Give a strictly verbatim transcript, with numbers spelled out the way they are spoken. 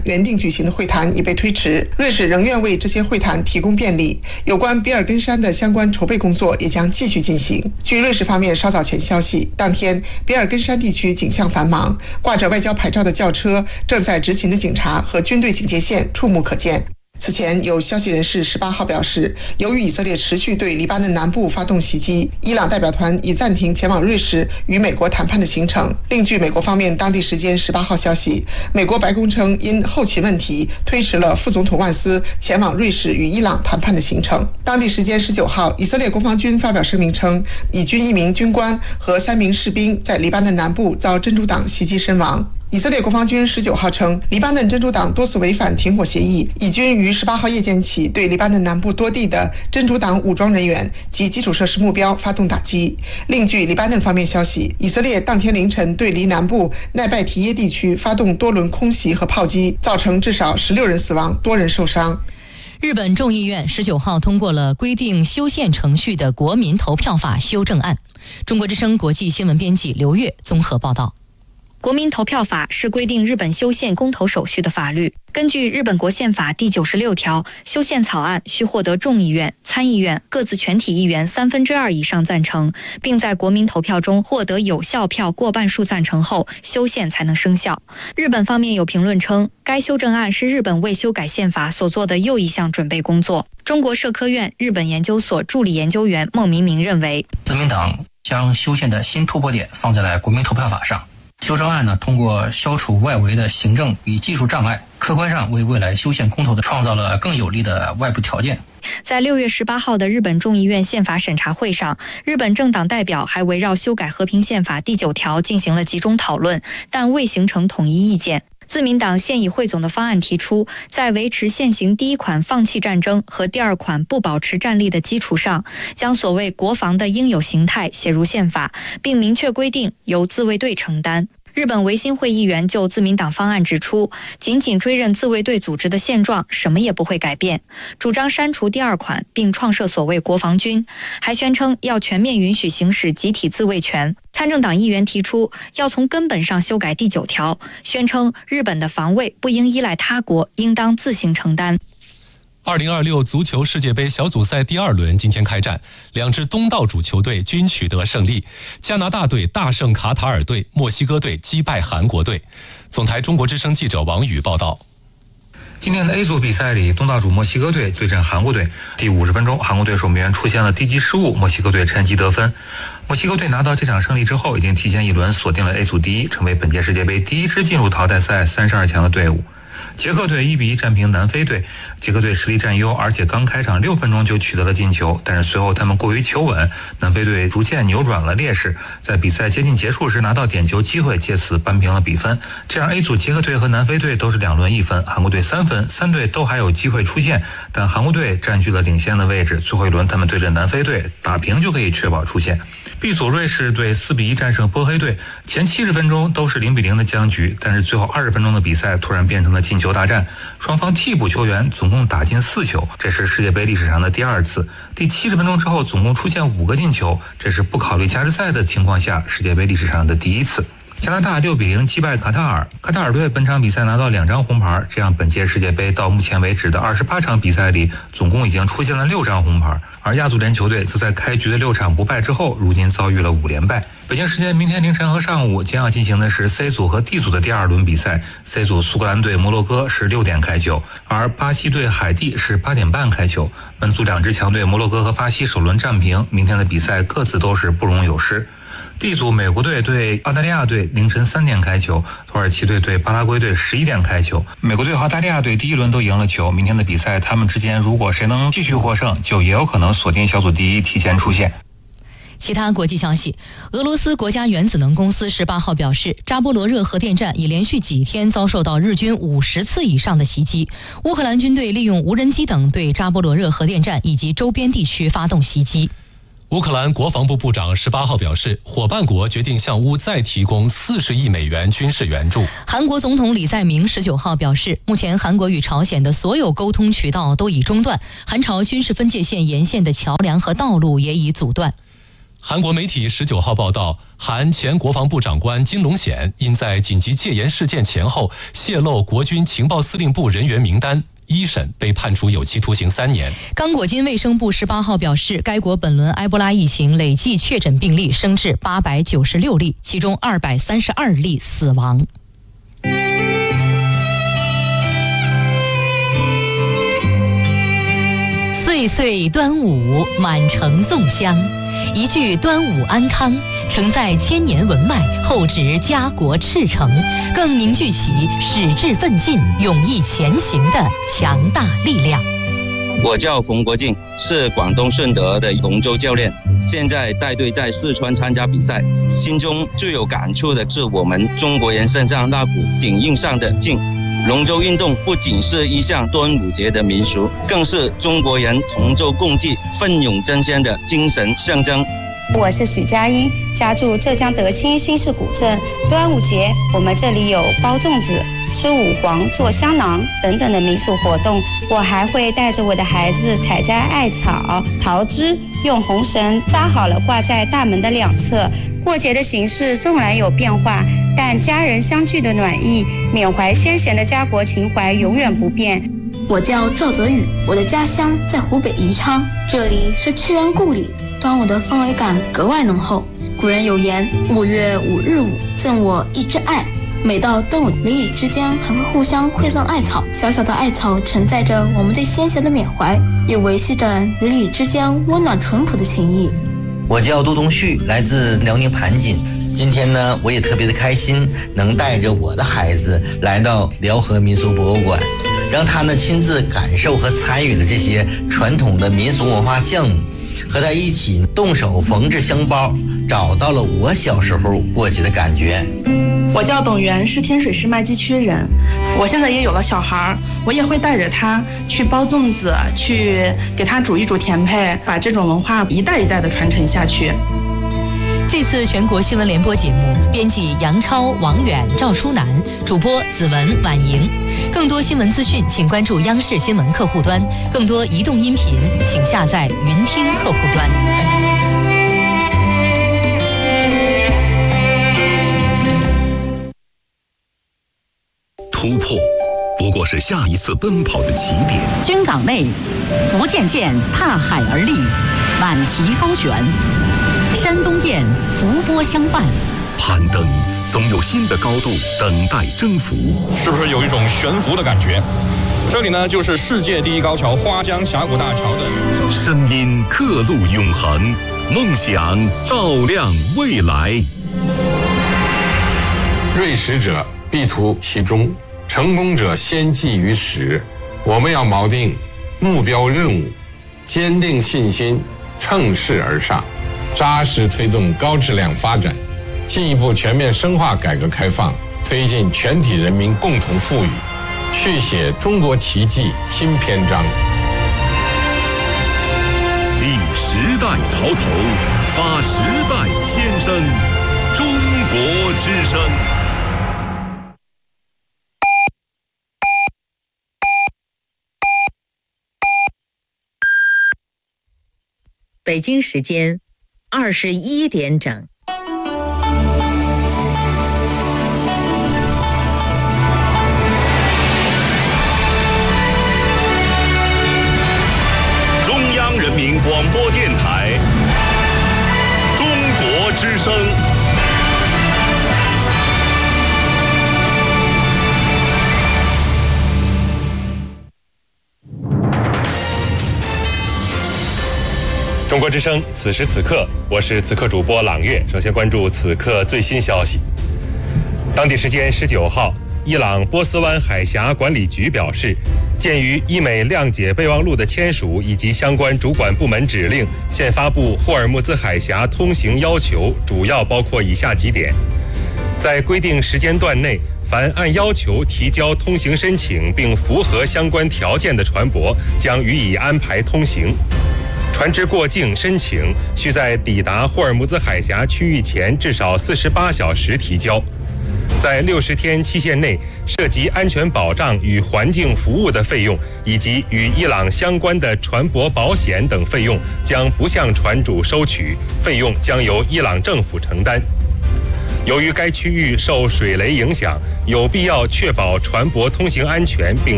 原定举行的会谈已被推迟，瑞士仍愿为这些会谈提供便利。有关比尔根山的相关筹备工作也将继续进行。据瑞士方面稍早前消息，当天比尔根山地区景象繁忙，挂着外交牌照的轿车、正在执勤的警察和军队警戒线触目可见。此前，有消息人士十八号表示，由于以色列持续对黎巴嫩南部发动袭击，伊朗代表团已暂停前往瑞士与美国谈判的行程。另据美国方面当地时间十八号消息，美国白宫称因后勤问题推迟了副总统万斯前往瑞士与伊朗谈判的行程。当地时间十九号，以色列国防军发表声明称，以军一名军官和三名士兵在黎巴嫩南部遭真主党袭击身亡。以色列国防军十九号称，黎巴嫩真主党多次违反停火协议，以军于十八号夜间起对黎巴嫩南部多地的真主党武装人员及基础设施目标发动打击。另据黎巴嫩方面消息，以色列当天凌晨对黎南部奈拜提耶地区发动多轮空袭和炮击，造成至少十六人死亡，多人受伤。 日本众议院十九号通过了规定修宪程序的国民投票法修正案。中国之声国际新闻编辑刘月综合报道。 国民投票法是规定日本修宪公投手续的法律。根据日本国宪法第九十六条，修宪草案需获得众议院、参议院各自全体议员三分之二以上赞成，并在国民投票中获得有效票过半数赞成后，修宪才能生效。日本方面有评论称，该修正案是日本为修改宪法所做的又一项准备工作。中国社科院日本研究所助理研究员孟明明认为， 自民党将修宪的新突破点放在了国民投票法上。修正案呢，通过消除外围的行政与技术障碍，客观上为未来修宪公投的创造了更有利的外部条件。 在六月十八号的日本众议院宪法审查会上，日本政党代表还围绕修改和平宪法第九条进行了集中讨论，但未形成统一意见。自民党现已汇总的方案提出，在维持现行第一款放弃战争和第二款不保持战力的基础上，将所谓国防的应有形态写入宪法，并明确规定由自卫队承担。日本维新会议员就自民党方案指出，仅仅追认自卫队组织的现状，什么也不会改变，主张删除第二款并创设所谓国防军，还宣称要全面允许行使集体自卫权。参政党议员提出要从根本上修改第九条，宣称日本的防卫不应依赖他国，应当自行承担。 二零二六足球世界杯小组赛第二轮今天开战，两支东道主球队均取得胜利。加拿大队大胜卡塔尔队，墨西哥队击败韩国队。总台中国之声记者王宇报道。 今天的 A 组比赛里，东道主墨西哥队对阵韩国队。第五十分钟，韩国队守门员出现了低级失误，墨西哥队趁机得分。墨西哥队拿到这场胜利之后，已经提前一轮锁定了 A 组第一，成为本届世界杯第一支进入淘汰赛三十二强的队伍。捷克队一比一战平南非队，捷克队实力占优，而且刚开场六分钟就取得了进球，但是随后他们过于求稳，南非队逐渐扭转了劣势，在比赛接近结束时拿到点球机会，借此扳平了比分。这样 A 组捷克队和南非队都是两轮一分，韩国队三分，三队都还有机会出线，但韩国队占据了领先的位置，最后一轮他们对阵南非队打平就可以确保出线。B 组瑞士队四比一战胜波黑队，前七十分钟都是零比零的僵局，但是最后二十分钟的比赛突然变成了进球大战，双方替补球员总共打进四球，这是世界杯历史上的第二次。第七十分钟之后总共出现五个进球，这是不考虑加时赛的情况下世界杯历史上的第一次。加拿大六比零击败卡塔尔，卡塔尔队本场比赛拿到两张红牌，这样本届世界杯到目前为止的二十八场比赛里，总共已经出现了六张红牌。而亚足联球队则在开局的六场不败之后，如今遭遇了五连败。北京时间明天凌晨和上午将要进行的是 C 组和 D 组的第二轮比赛。C 组苏格兰队摩洛哥是六点开球，而巴西队海地是八点半开球。本组两支强队摩洛哥和巴西首轮战平，明天的比赛各自都是不容有失。D 组美国队对澳大利亚队凌晨三点开球，土耳其队对巴拉圭队十一点开球。美国队和澳大利亚队第一轮都赢了球，明天的比赛他们之间如果谁能继续获胜，就也有可能锁定小组第一，提前出线。 其他国际消息，俄罗斯国家原子能公司十八号表示，扎波罗热核电站已连续几天遭受到日军五十次以上的袭击。乌克兰军队利用无人机等对扎波罗热核电站以及周边地区发动袭击。 乌克兰国防部部长十八号表示，伙伴国决定向乌再提供四十亿美元军事援助。 韩国总统李在明十九号表示，目前韩国与朝鲜的所有沟通渠道都已中断，韩朝军事分界线沿线的桥梁和道路也已阻断。 韩国媒体十九号报道，韩前国防部长官金龙显因在紧急戒严事件前后泄露国军情报司令部人员名单，一审被判处有期徒刑三年。 刚果金卫生部十八号表示，该国本轮埃博拉疫情累计确诊病例升至八百九十六例，其中二百三十二例死亡。岁岁端午，满城粽香。一句端午安康，承载千年文脉，厚植家国赤诚，更凝聚起矢志奋进、勇毅前行的强大力量。 我叫冯国敬，是广东顺德的龙舟教练，现在带队在四川参加比赛。心中最有感触的是我们中国人身上那股顶硬上的劲。龙舟运动不仅是一项端午节的民俗，更是中国人同舟共济、奋勇争先的精神象征。 我是许佳音，家住浙江德清新市古镇。端午节，我们这里有包粽子、吃五黄、做香囊等等的民俗活动。我还会带着我的孩子采摘艾草、桃枝，用红绳扎好了挂在大门的两侧。过节的形式纵然有变化，但家人相聚的暖意、缅怀先贤的家国情怀永远不变。 我叫赵泽宇，我的家乡在湖北宜昌，这里是屈原故里。端午的氛围感格外浓厚。古人有言：五月五日午，赠我一枝艾。每到端午，邻里之间还会互相馈赠艾草。小小的艾草承载着我们对先贤的缅怀，也维系着邻里之间温暖淳朴的情谊。 我叫杜东旭，来自辽宁盘锦。今天呢，我也特别的开心，能带着我的孩子来到辽河民俗博物馆，让他呢亲自感受和参与了这些传统的民俗文化项目。和他一起动手缝制香包，找到了我小时候过节的感觉。 我叫董源，是天水市麦积区人。我现在也有了小孩，我也会带着他去包粽子，去给他煮一煮甜配，把这种文化一代一代的传承下去。 这次全国新闻联播节目，编辑杨超、王远、赵初南，主播子文、婉莹。更多新闻资讯，请关注央视新闻客户端；更多移动音频，请下载云听客户端。 突破不过是下一次奔跑的起点。 军港内，福建舰踏海而立，满旗高悬。山东舰伏波相伴， 攀登总有新的高度等待征服。 是不是有一种悬浮的感觉？这里呢，就是世界第一高桥花江峡谷大桥的声音，刻录永恒，梦想照亮未来。 锐实者必图其中，成功者先记于始。我们要锚定目标任务，坚定信心，乘势而上，扎实推动高质量发展，进一步全面深化改革开放，推进全体人民共同富裕，续写中国奇迹新篇章。 立时代潮头，发时代先声，中国之声。 北京时间二十一点整。 中央人民广播电台，中国之声。 中国之声，此时此刻，我是此刻主播朗月。首先关注此刻最新消息。当地时间十九号，伊朗波斯湾海峡管理局表示，鉴于伊美谅解备忘录的签署以及相关主管部门指令，现发布霍尔木兹海峡通行要求，主要包括以下几点：在规定时间段内，凡按要求提交通行申请并符合相关条件的船舶，将予以安排通行。船只过境申请需在抵达霍尔木兹海峡区域前至少四十八小时提交。 在六十天期限内，涉及安全保障与环境服务的费用，以及与伊朗相关的船舶保险等费用，将不向船主收取，费用将由伊朗政府承担。由于该区域受水雷影响，有必要确保船舶通行安全并